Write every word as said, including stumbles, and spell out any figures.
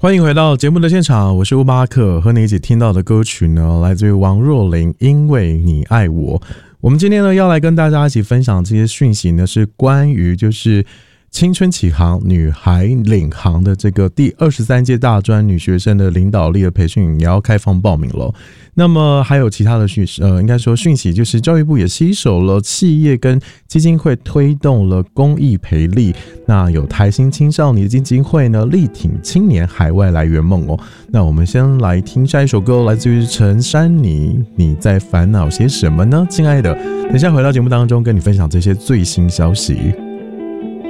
欢迎回到节目的现场，我是乌巴克，和你一起听到的歌曲呢，来自于王若琳，因为你爱我。我们今天呢，要来跟大家一起分享这些讯息呢，是关于就是青春启航女孩领航的这个第二十三届大专女学生的领导力的培训也要开放报名了。那么还有其他的讯息，呃，应该说讯息就是教育部也携手了企业跟基金会推动了公益培力。那有台新青少年基金会呢，力挺青年海外来圆梦哦。那我们先来听下一首歌，来自于陈珊妮，你在烦恼些什么呢？亲爱的，等一下回到节目当中跟你分享这些最新消息。